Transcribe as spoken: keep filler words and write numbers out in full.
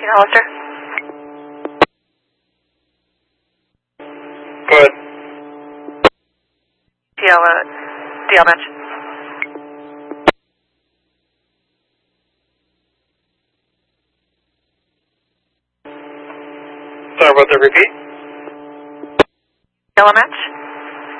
fourteen Hollister. Go ahead. D L, uh, D L match. Sorry about the repeat. D L match.